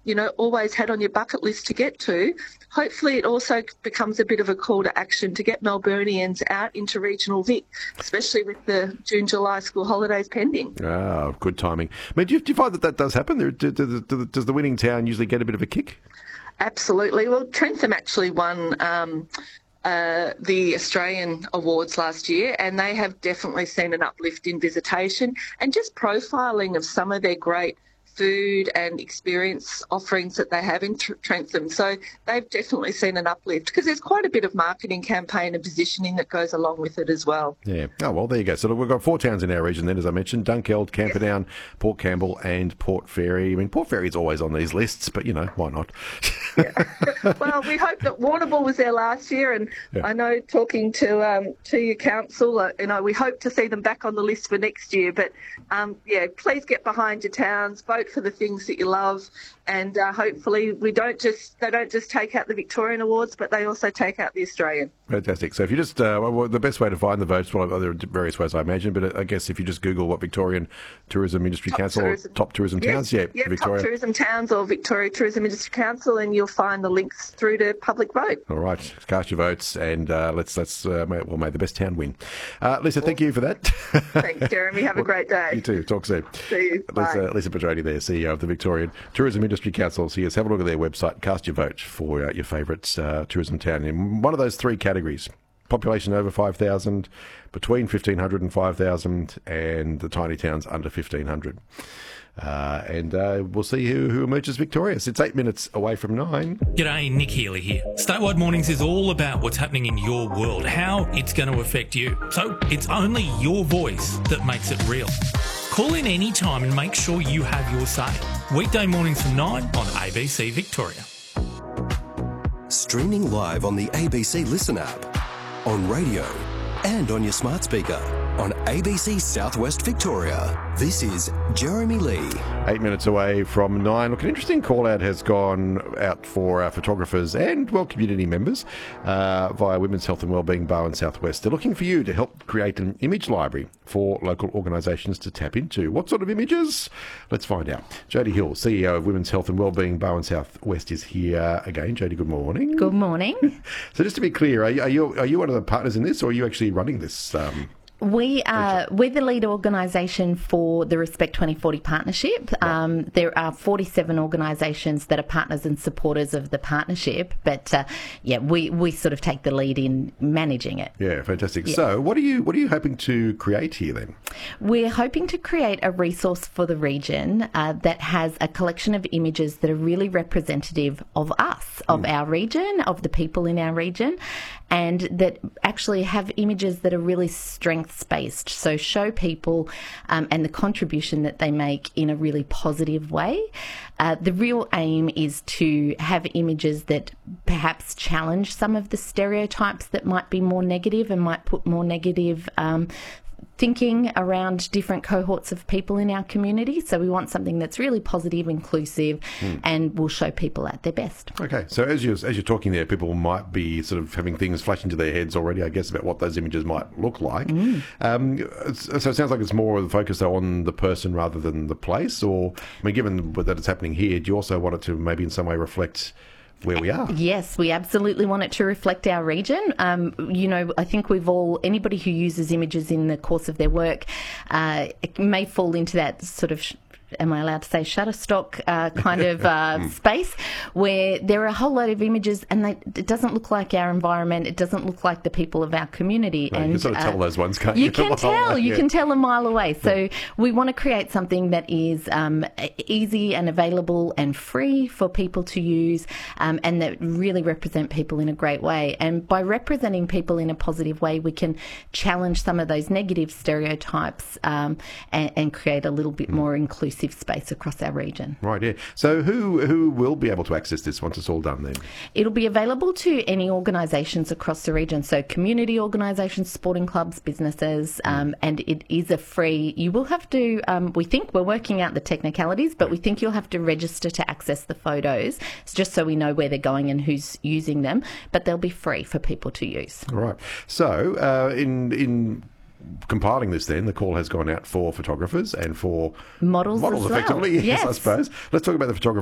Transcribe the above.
always had on your bucket list to get to. Hopefully it also becomes a bit of a call to action to get Melburnians out into regional Vic, especially with the June, July school holidays pending. Ah, good timing. I mean, do you find that does happen? Does the winning town usually get a bit of a kick? Absolutely. Well, Trentham actually won the Australian Awards last year, and they have definitely seen an uplift in visitation and just profiling of some of their great food and experience offerings that they have in Trentham. So they've definitely seen an uplift because there's quite a bit of marketing campaign and positioning that goes along with it as well. Yeah. Oh, well, there you go. So we've got 4 towns in our region then, as I mentioned: Dunkeld, Camperdown, Port Campbell and Port Fairy. I mean, Port Fairy is always on these lists, but, why not? Yeah. Well, we hope that Warrnambool was there last year, and I know talking to your council, we hope to see them back on the list for next year. But, please get behind your towns, vote for the things that you love, and hopefully they don't just take out the Victorian Awards, but they also take out the Australian. Fantastic. So if you just, the best way to find the votes, well, there are various ways, I imagine, but I guess if you just Google what Victorian Tourism Industry Council or top tourism towns, Victoria. Top tourism towns or Victoria Tourism Industry Council, and you'll find the links through to public vote. All right, cast your votes, and let's may the best town win. Lisa, thank you for that. Thanks, Jeremy. Have a great day. You too. Talk soon. See you. Bye. Lisa Petroni there, CEO of the Victorian Tourism Industry Council. So yes, have a look at their website, cast your vote for your favourite tourism town in one of those 3 categories: population over 5,000, between 1,500 and 5,000, and the tiny towns under 1,500. And we'll see who emerges victorious. It's 8 minutes away from 9. G'day, Nick Healy here. Statewide Mornings is all about what's happening in your world, how it's going to affect you. So it's only your voice that makes it real. Call in any time and make sure you have your say. Weekday mornings from 9 on ABC Victoria. Streaming live on the ABC Listen app, on radio and on your smart speaker. On ABC Southwest Victoria, this is Jeremy Lee. 8 minutes away from 9. Look, an interesting call-out has gone out for our photographers and, community members via Women's Health and Wellbeing Barwon Southwest. They're looking for you to help create an image library for local organisations to tap into. What sort of images? Let's find out. Jodie Hill, CEO of Women's Health and Wellbeing Barwon Southwest, is here again. Jodie, good morning. Good morning. So just to be clear, are you one of the partners in this, or are you actually running this? We're the lead organisation for the Respect 2040 partnership. There are 47 organisations that are partners and supporters of the partnership, but we sort of take the lead in managing it. Yeah, fantastic. Yeah. So what are you hoping to create here then? We're hoping to create a resource for the region that has a collection of images that are really representative of us, of our region, of the people in our region, and that actually have images that are really strengths-based, so show people and the contribution that they make in a really positive way. The real aim is to have images that perhaps challenge some of the stereotypes that might be more negative and might put more negative thinking around different cohorts of people in our community. So we want something that's really positive, inclusive, and will show people at their best. Okay, so as you're talking there, people might be sort of having things flash into their heads already, I guess, about what those images might look like. So it sounds like it's more of the focus on the person rather than the place, or, I mean, given that it's happening here, do you also want it to maybe in some way reflect where we are? Yes, we absolutely want it to reflect our region. I think anybody who uses images in the course of their work may fall into that sort of am I allowed to say Shutterstock kind of space where there are a whole lot of images and it doesn't look like our environment, it doesn't look like the people of our community. Right, and you can sort of tell those ones, can't you? You can tell, you can tell a mile away. So we want to create something that is easy and available and free for people to use, and that really represent people in a great way. And by representing people in a positive way, we can challenge some of those negative stereotypes and create a little bit more inclusive space across our region. Right, yeah. So who will be able to access this once it's all done then? It'll be available to any organisations across the region, so community organisations, sporting clubs, businesses, and it is a free, you will have to, we think we're working out the technicalities, but we think you'll have to register to access the photos, just so we know where they're going and who's using them, but they'll be free for people to use. All right. So in compiling this then, the call has gone out for photographers and for models as well. Effectively, yes, I suppose. Let's talk about the photographers